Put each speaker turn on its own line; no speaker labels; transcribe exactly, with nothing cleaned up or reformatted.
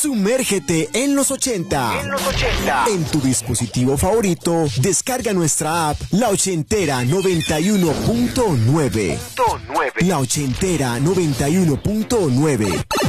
Sumérgete en los ochenta.
En los ochenta.
En tu dispositivo favorito, descarga nuestra app La Ochentera noventa y uno punto nueve. La Ochentera noventa y uno punto nueve.